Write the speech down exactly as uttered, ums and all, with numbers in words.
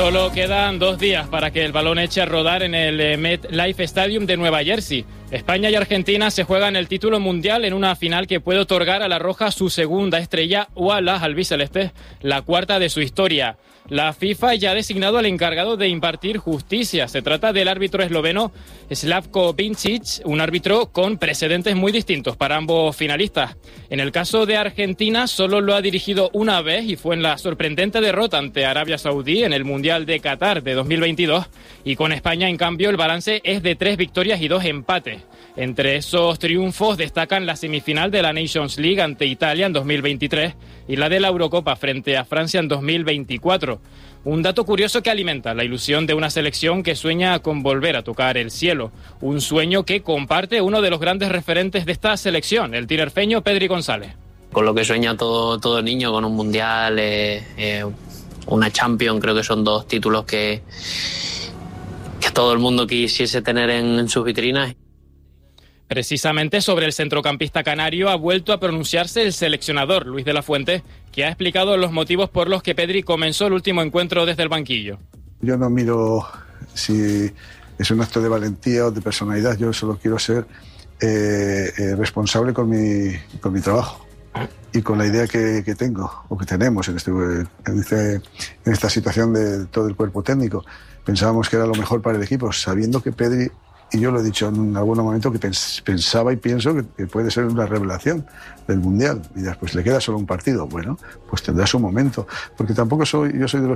Solo quedan dos días para que el balón eche a rodar en el MetLife Stadium de Nueva Jersey. España y Argentina se juegan el título mundial en una final que puede otorgar a la Roja su segunda estrella o a las albicelestes la cuarta de su historia. La FIFA ya ha designado al encargado de impartir justicia. Se trata del árbitro esloveno Slavko Vincic, un árbitro con precedentes muy distintos para ambos finalistas. En el caso de Argentina, solo lo ha dirigido una vez y fue en la sorprendente derrota ante Arabia Saudí en el Mundial de Qatar de dos mil veintidós. Y con España, en cambio, el balance es de tres victorias y dos empates. Entre esos triunfos destacan la semifinal de la Nations League ante Italia en dos mil veintitrés y la de la Eurocopa frente a Francia en dos mil veinticuatro. Un dato curioso que alimenta la ilusión de una selección que sueña con volver a tocar el cielo. Un sueño que comparte uno de los grandes referentes de esta selección, el tinerfeño Pedri González. Con lo que sueña todo, todo niño, con un mundial, eh, eh, una Champions, creo que son dos títulos que, que todo el mundo quisiese tener en, en sus vitrinas. Precisamente sobre el centrocampista canario ha vuelto a pronunciarse el seleccionador Luis de la Fuente, que ha explicado los motivos por los que Pedri comenzó el último encuentro desde el banquillo. Yo no miro si es un acto de valentía o de personalidad, yo solo quiero ser eh, eh, responsable con mi, con mi trabajo y con la idea que, que tengo o que tenemos en, este, en, este, en esta situación de todo el cuerpo técnico. Pensábamos que era lo mejor para el equipo, sabiendo que Pedri, y yo lo he dicho en algún momento, que pens, pensaba y pienso que, que puede ser una revelación del Mundial. Y después le queda solo un partido. Bueno, pues tendrá su momento. Porque tampoco soy, yo soy de los